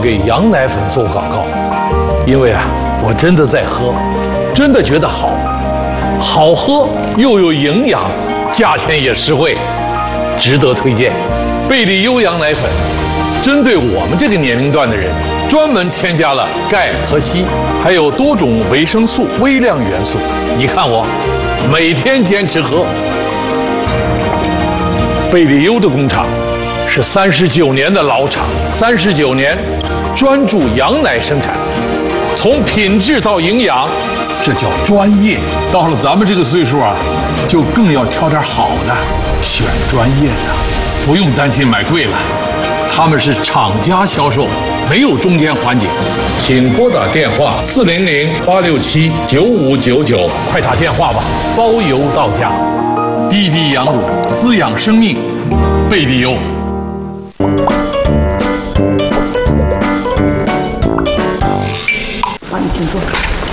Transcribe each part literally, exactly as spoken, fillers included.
给羊奶粉做广告，因为啊，我真的在喝，真的觉得好，好喝又有营养，价钱也实惠，值得推荐。贝利优羊奶粉针对我们这个年龄段的人，专门添加了钙和硒，还有多种维生素、微量元素。你看我，每天坚持喝。贝利优的工厂是三十九年的老厂，三十九年专注羊奶生产，从品质到营养，这叫专业。到了咱们这个岁数啊，就更要挑点好的，选专业的，不用担心买贵了。他们是厂家销售，没有中间环节。请拨打电话四零零八六七九五九九，快打电话吧，包邮到家。滴滴羊乳，滋养生命，贝利优。 好，你请坐。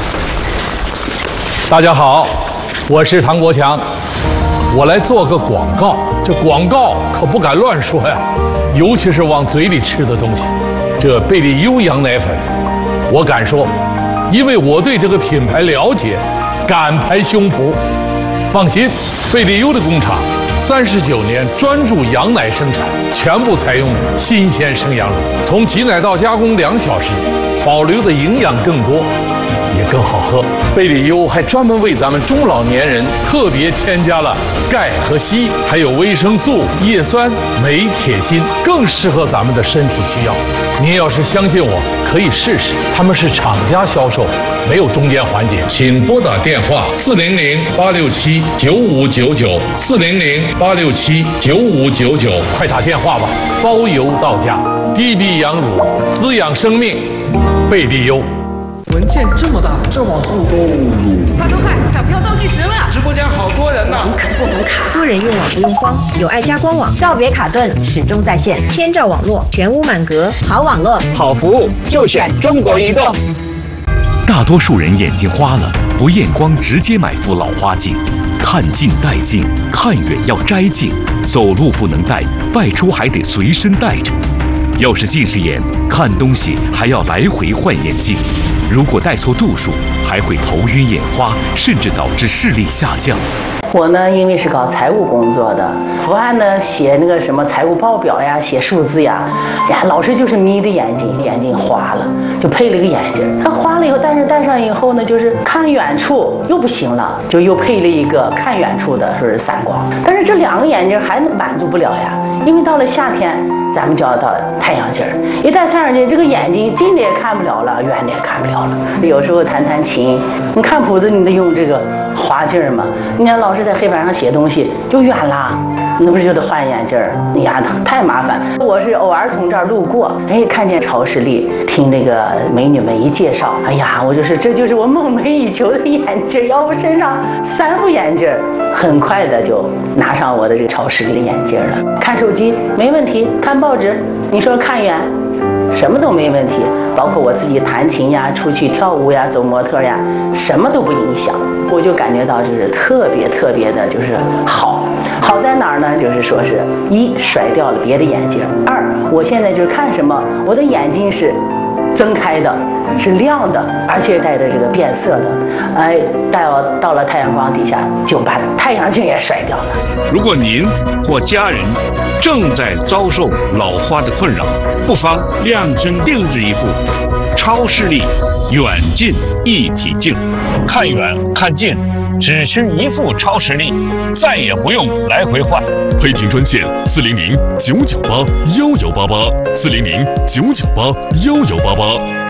大家好，我是唐国强，我来做个广告。这广告可不敢乱说呀，尤其是往嘴里吃的东西。这贝利优羊奶粉，我敢说，因为我对这个品牌了解，敢拍胸脯。放心，贝利优的工厂三十九年专注羊奶生产，全部采用新鲜生羊乳，从挤奶到加工两小时，保留的营养更多，也更好喝。贝利优还专门为咱们中老年人特别添加了钙和硒，还有维生素、叶酸、镁、铁、锌，更适合咱们的身体需要。您要是相信我，可以试试。他们是厂家销售，没有中间环节。请拨打电话四零零八六七九五九九，四零零八六七九五九九，快打电话吧，包邮到家。滴滴羊乳，滋养生命，贝利优。 文件这么大，这网速都…… 快快快，抢票倒计时了！ 直播间好多人呢， 网可不能卡。 多人用网不用慌，有爱家官网，告别卡顿，始终在线，千兆网络，全屋满格，好网络， 好服务，就选中国移动。 大多数人眼睛花了，不验光直接买副老花镜，看近戴镜，看远要摘镜，走路不能戴，外出还得随身带着。要是近视眼，看东西还要来回换眼镜。如果戴错度数，还会头晕眼花，甚至导致视力下降。 我呢，因为是搞财务工作的，伏案呢写那个什么财务报表呀，写数字呀，呀，老是就是眯的眼睛，眼睛花了，就配了个眼镜。他花了以后，但是戴上以后呢，就是看远处又不行了，就又配了一个看远处的，说是散光。但是这两个眼镜还满足不了呀，因为到了夏天，咱们就要到太阳镜儿，一戴太阳镜，这个眼睛近的也看不了了，远的也看不了了。有时候弹弹琴，你看谱子，你得用这个花镜嘛。你看老师在黑板上写东西就远了，那不是就得换眼镜儿？哎呀，太麻烦。我是偶尔从这儿路过，哎，看见超视力，听这个美女们一介绍，哎呀，我就是这就是我梦寐以求的眼镜，要不身上三副眼镜，很快的就拿上我的这个超视力的眼镜了。看手机没问题，看报纸，你说看远，什么都没问题，包括我自己弹琴呀、出去跳舞呀、走模特呀，什么都不影响。我就感觉到就是特别特别的，就是好。好在哪儿呢？就是说是一甩掉了别的眼镜，二我现在就是看什么，我的眼睛是增开的，是亮的，而且带着这个变色的。哎，到到了太阳光底下，就把太阳镜也甩掉了。 如果您或家人正在遭受老花的困扰，不妨量身定制一副超视力远近一体镜，看远看近，只需一副超视力，再也不用来回换。 配听专线四零零九九八幺幺八八，四零零九九八幺幺八八。